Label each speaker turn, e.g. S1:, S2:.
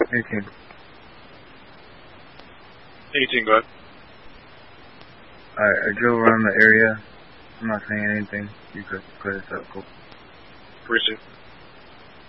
S1: 18.
S2: 18, go ahead.
S1: Alright, I drove around the area. I'm not saying anything. You could clear this up. Cool.
S2: Appreciate it.